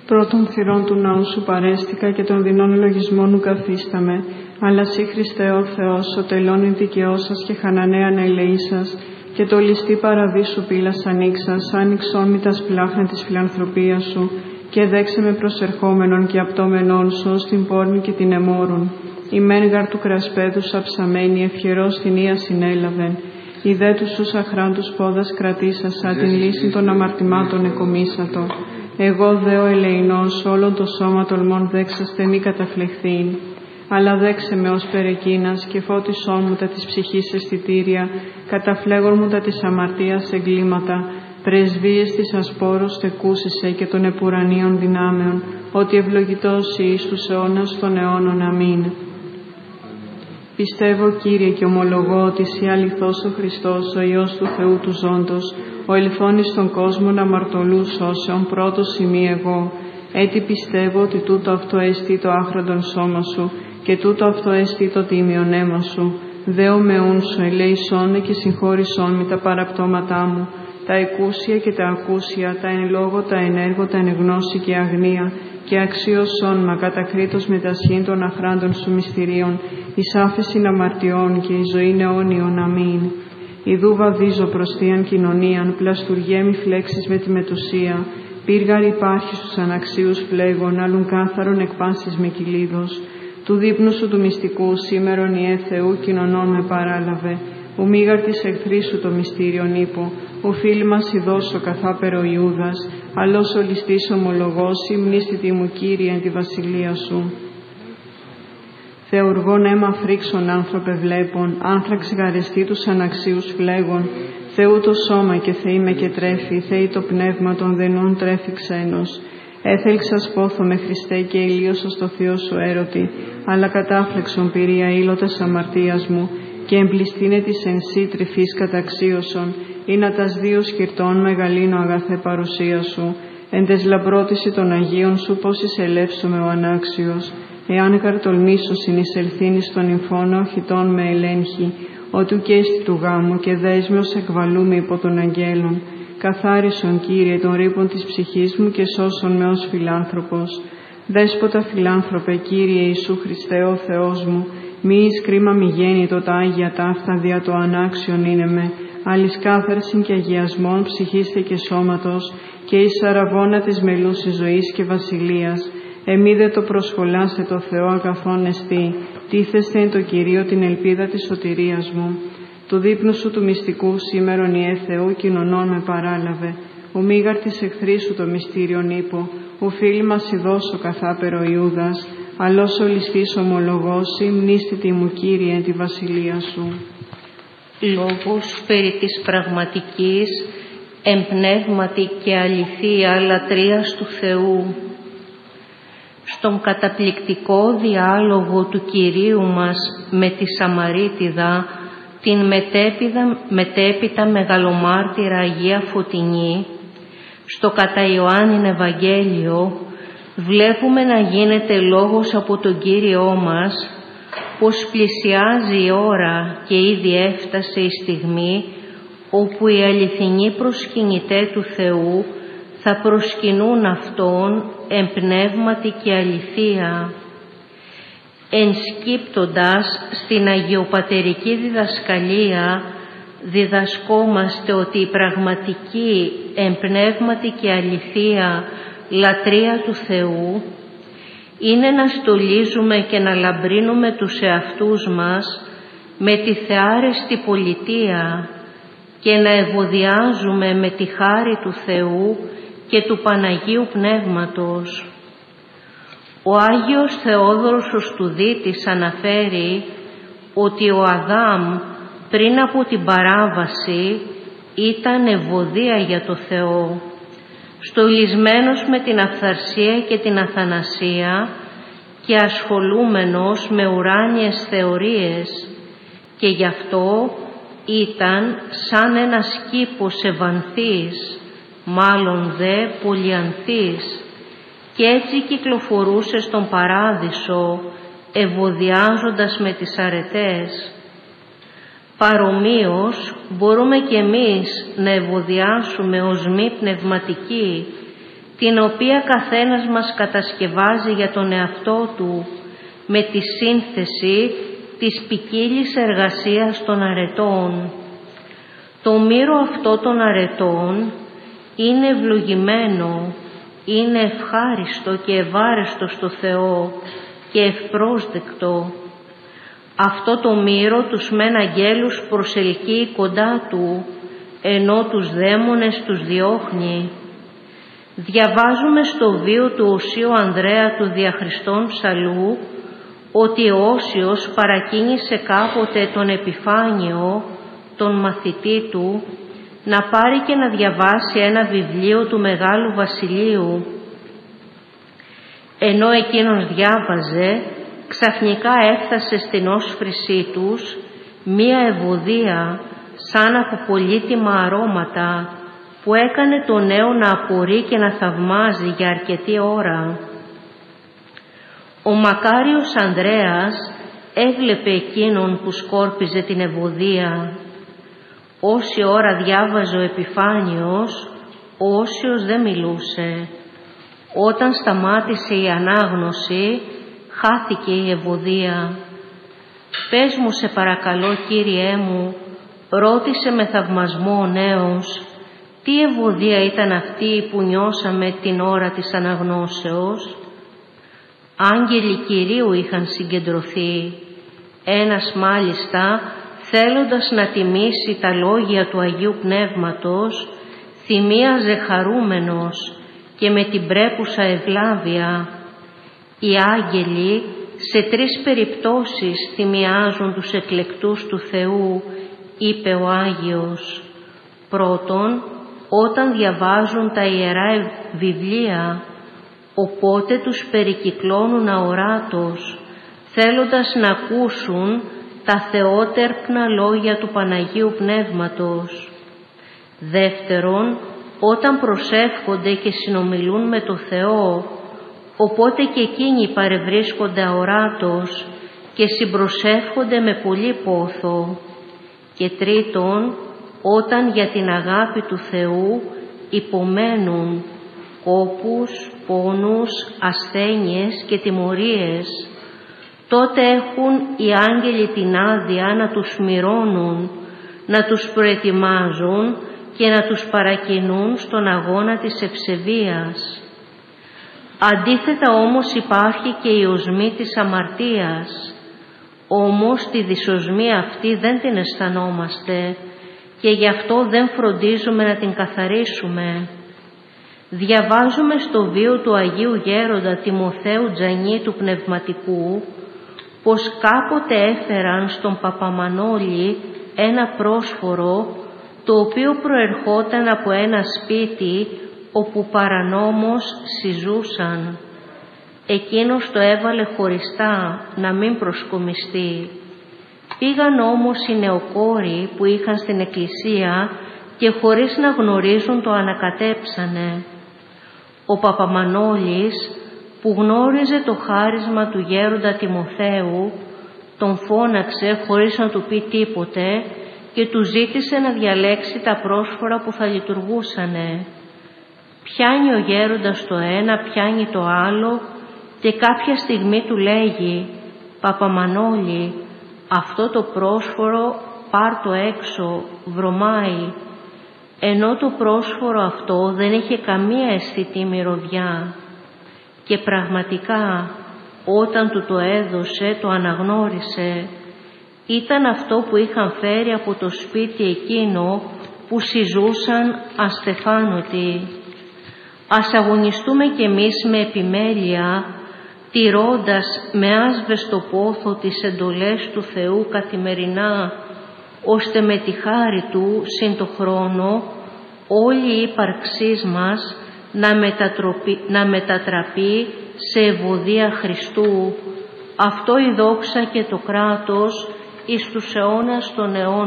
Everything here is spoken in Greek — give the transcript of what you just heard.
Πρώτων θυρών του ναού σου παρέστηκα και των δεινών λογισμών μου καθίσταμε. Αλλά σύ Χριστέ ο Θεός, ο τελώνην δικαιώσας και χανανέαν ελεήσας, και το ληστή παραδείσου πύλας ανοίξας, άνοιξόν μη τα σπλάχνα της φιλανθρωπίας σου, και δέξε με προσερχόμενον και απτόμενον σου ως την πόρνη και την εμόρουν. Η μέγαρ του κρασπέδους αψαμένη, ευχερός την ία συνέλαβεν. Η δε τους σους αχράντους πόδας κρατήσασα, την λύση των αμαρτημάτων εκομίσατο. Εγώ δε ο ελεηνός, όλον το σώμα τολμών δέξαστε μη καταφλεχθήν. Αλλά δέξε με ως περεκείνας και φώτισόν μου τα της ψυχής αισθητήρια, καταφλέγον μου τα της αμαρτίας εγκλήματα, πρεσβείες της ασπόρος τεκούσισε και των επουρανίων δυνάμεων, ότι ευλογητός εις τους αιώνας των αιώνων. Αμήν. Πιστεύω, Κύριε, και ομολογώ ότι εσύ αληθώς ο Χριστός, ο Υιός του Θεού του Ζώντος, ο ελθόνης των κόσμων αμαρτωλού σώσεων, πρώτος ημί εγώ. Έτσι πιστεύω ότι τούτο αυτό εστί το άχραντον σώμα σου, και τούτο αυτό εστί το τίμιον αίμα σου. Δέο μεούν σου, ελέησόν και συγχώρησόν με τα παραπτώματά μου, τα εκούσια και τα ακούσια, τα εν λόγω, τα εν έργο, τα εν γνώση και αγνία, και αξίωσόν μα κατακρίτως με τα σχήν των αχράντων σου μυστηρίων, εις άφεσιν αμαρτιών και η ζωήν αιώνιον. Αμήν. Ιδού βαδίζω προς θείαν κοινωνίαν, πλαστουργέ μη φλέξεις με τη μετουσία, πύργαρ υπάρχει στους αναξίους φλέγων, άλλουν κάθαρον εκπάσεις με κυλίδος. Του δείπνου σου του μυστικού, σήμερον Ιε Θεού, κοινωνών με παράλαβε. Ο μήγαρ της εχθρής σου το μυστήριον ύπο, ο φίλ μας ειδώσω καθάπερο Ιούδας, αλλός ο ληστής ομολογός, υμνήστητη μου Κύριε εν τη βασιλεία σου. Θεουργών αίμα φρίξον άνθρωπε βλέπων, άνθραξ γαρεστή τους αναξίους φλέγων, Θεού το σώμα και Θεή με και τρέφει, Θεή το πνεύμα των δενών τρέφει ξένος. Έθελξας πόθο με Χριστέ και ηλίωσος το Θεό σου έρωτη, αλλά κατάφλεξον πυρία ήλωτας αμαρτίας μου, και εμπληστήνε της εν σύ τρυφής καταξίωσον, ή να τας δύο σκυρτών μεγαλύνω αγαθέ παρουσία σου, εν τες λαμπρότηση των Αγίων σου πώς εισελεύσομαι ο ανάξιος, εάν καρτολμήσω συνεισελθήνεις των νυμφών οχητών με ελέγχει, ότου και έστι του γάμου και δέσμιος εκβαλούμε υπό των αγγέλων, καθάρισον Κύριε των ρήπων της ψυχής μου και σώσον με ως φιλάνθρωπος. Δέσποτα φιλάνθρωπε Κύριε Ιησού Χριστέ ο Θεός μου, μη εις κρίμα μη γέννητο τα Άγια ταύτα δια το ανάξιον είναι με, άλλης κάθαρσιν και αγιασμών ψυχήστε και σώματος, και εις αραβώνα της μελούσης ζωής και βασιλείας. Εμεί δε το προσχολάστε το Θεό αγαθόν εστί, τίθεστε εν το Κυρίο την ελπίδα της σωτηρίας μου. Του δείπνου σου του μυστικού σήμερον Ιε Θεού κοινωνών με παράλαβε. Ο μήγαρ της εχθρής σου το μυστήριον ύπο, ο φίλ μας ειδώσω καθάπερο Ιούδας, αλλός ο ληστής ομολογός, υμνήστητη μου Κύριε εν τη βασιλεία σου. Λόγος περί της πραγματικής, εμπνεύματι και αληθεία λατρείας του Θεού. Στον καταπληκτικό διάλογο του Κυρίου μας με τη Σαμαρίτιδα, την μετέπειτα μεγαλομάρτυρα Αγία Φωτεινή, στο κατά Ιωάννην Ευαγγέλιο, βλέπουμε να γίνεται λόγος από τον Κύριό μας πως πλησιάζει η ώρα και ήδη έφτασε η στιγμή όπου οι αληθινοί προσκυνητές του Θεού θα προσκυνούν Αυτόν εν πνεύματι και αληθεία. Ενσκύπτοντας στην αγιοπατερική διδασκαλία, διδασκόμαστε ότι η πραγματική εν πνεύματι και αληθεία λατρεία του Θεού είναι να στολίζουμε και να λαμπρύνουμε τους εαυτούς μας με τη θεάρεστη πολιτεία και να ευωδιάζουμε με τη χάρη του Θεού και του Παναγίου Πνεύματος. Ο Άγιος Θεόδωρος ο Στουδίτης αναφέρει ότι ο Αδάμ πριν από την παράβαση ήταν ευωδία για το Θεό, στολισμένος με την αυθαρσία και την αθανασία και ασχολούμενος με ουράνιες θεωρίες, και γι' αυτό ήταν σαν ένας κήπος ευανθής, μάλλον δε πολυανθής, και έτσι κυκλοφορούσε στον παράδεισο ευωδιάζοντας με τις αρετές. Παρομοίως μπορούμε και εμείς να ευωδιάσουμε ως μη πνευματικοί την οποία καθένας μας κατασκευάζει για τον εαυτό του με τη σύνθεση της ποικίλης εργασίας των αρετών. Το μύρο αυτό των αρετών είναι ευλογημένο, είναι ευχάριστο και ευάρεστο στο Θεό και ευπρόσδεκτο. Αυτό το μύρο τους μεν αγγέλους προσελκύει κοντά του, ενώ τους δαίμονες τους διώχνει. Διαβάζουμε στο βίο του Οσίου Ανδρέα του Διαχριστών Ψαλού ότι ο Όσιος παρακίνησε κάποτε τον Επιφάνιο, τον μαθητή του, να πάρει και να διαβάσει ένα βιβλίο του Μεγάλου Βασιλείου. Ενώ εκείνος διάβαζε, ξαφνικά έφτασε στην όσφρησή τους μία ευωδία σαν από πολύτιμα αρώματα που έκανε το νέο να απορεί και να θαυμάζει για αρκετή ώρα. Ο μακάριος Ανδρέας έβλεπε εκείνον που σκόρπιζε την ευωδία. Όση ώρα διάβαζε ο Επιφάνιος, ο Όσιος δεν μιλούσε. Όταν σταμάτησε η ανάγνωση, χάθηκε η ευωδία. «Πες μου σε παρακαλώ, Κύριέ μου», ρώτησε με θαυμασμό ο νέος, «τι ευωδία ήταν αυτή που νιώσαμε την ώρα της αναγνώσεως?» Άγγελοι Κυρίου είχαν συγκεντρωθεί. Ένας μάλιστα, θέλοντας να τιμήσει τα λόγια του Αγίου Πνεύματος, θυμίαζε χαρούμενος και με την πρέπουσα ευλάβεια. Οι άγγελοι σε 3 περιπτώσεις θυμιάζουν τους εκλεκτούς του Θεού, είπε ο Άγιος. Πρώτον, όταν διαβάζουν τα Ιερά Βιβλία, οπότε τους περικυκλώνουν αοράτως, θέλοντας να ακούσουν τα θεότερπνα λόγια του Παναγίου Πνεύματος. Δεύτερον, όταν προσεύχονται και συνομιλούν με το Θεό, οπότε και εκείνοι παρευρίσκονται αοράτως και συμπροσεύχονται με πολύ πόθο. Και τρίτον, όταν για την αγάπη του Θεού υπομένουν κόπους, πόνους, ασθένειες και τιμωρίες, τότε έχουν οι άγγελοι την άδεια να τους μυρώνουν, να τους προετοιμάζουν και να τους παρακινούν στον αγώνα της ευσεβίας. Αντίθετα όμως υπάρχει και η οσμή της αμαρτίας. Όμως τη δυσοσμή αυτή δεν την αισθανόμαστε και γι' αυτό δεν φροντίζουμε να την καθαρίσουμε. Διαβάζουμε στο βίο του Αγίου Γέροντα Τιμοθέου Τζανί του Πνευματικού πως κάποτε έφεραν στον Παπαμανόλη ένα πρόσφορο το οποίο προερχόταν από ένα σπίτι όπου παρανόμως συζούσαν. Εκείνος το έβαλε χωριστά να μην προσκομιστεί. Πήγαν όμως οι νεοκόροι που είχαν στην εκκλησία και χωρίς να γνωρίζουν το ανακατέψανε. Ο Παπαμανόλης που γνώριζε το χάρισμα του γέροντα Τιμοθέου τον φώναξε χωρίς να του πει τίποτε και του ζήτησε να διαλέξει τα πρόσφορα που θα λειτουργούσανε. Πιάνει ο γέροντας το ένα, πιάνει το άλλο και κάποια στιγμή του λέγει «Παπαμανόλη, αυτό το πρόσφορο πάρ' το έξω, βρωμάει». Ενώ το πρόσφορο αυτό δεν είχε καμία αισθητή μυρωδιά. Και πραγματικά όταν του το έδωσε το αναγνώρισε. Ήταν αυτό που είχαν φέρει από το σπίτι εκείνο που συζούσαν αστεφάνωτοι. Ας αγωνιστούμε κι εμείς με επιμέλεια, τηρώντας με άσβεστο πόθο τις εντολές του Θεού καθημερινά, ώστε με τη χάρη Του συν το χρόνο όλη η ύπαρξής μας να μετατραπεί σε ευωδία Χριστού. Αυτό η δόξα και το κράτος εις τους αιώνας των αιώνων.